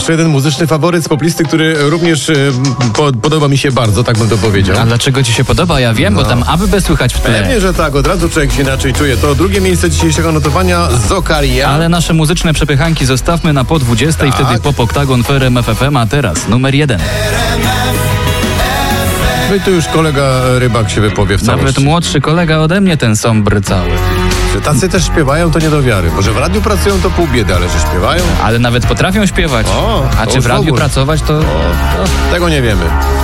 jeszcze jeden muzyczny faworyt z poplisty, który również podoba mi się bardzo, tak bym to powiedział. A dlaczego ci się podoba? Ja wiem, bo tam ABB słychać w tle. Pewnie, że tak, od razu człowiek się inaczej czuje. To drugie miejsce dzisiejszego notowania Zokaria. Ale nasze muzyczne przepychanki zostawmy na po 20, Tak. wtedy Pop Oktagon w RMF FM, a teraz numer 1. No i tu już kolega Rybak się wypowie w całości. Nawet młodszy kolega ode mnie ten sombr cały. Że tacy też śpiewają, to nie do wiary. Bo że w radiu pracują, to pół biedy, ale że śpiewają? Ale nawet potrafią śpiewać. O, A to czy już w w radiu ogóle. pracować, to... Tego nie wiemy.